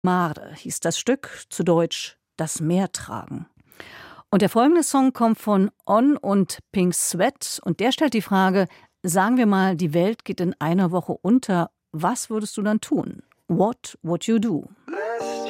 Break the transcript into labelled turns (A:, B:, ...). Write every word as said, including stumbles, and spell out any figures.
A: Mare hieß das Stück, zu Deutsch Das Meer tragen. Und der folgende Song kommt von On und Pink Sweat und der stellt die Frage, sagen wir mal, die Welt geht in einer Woche unter, was würdest du dann tun? What would you do?